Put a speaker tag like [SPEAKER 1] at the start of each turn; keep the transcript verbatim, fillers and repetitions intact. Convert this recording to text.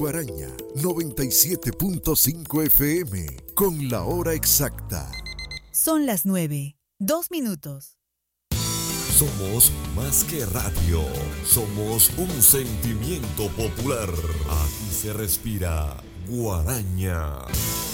[SPEAKER 1] Guaraña noventa y siete punto cinco F M con la hora exacta.
[SPEAKER 2] Son las nueve, dos minutos.
[SPEAKER 3] Somos más que radio, somos un sentimiento popular. Aquí se respira Guaraña.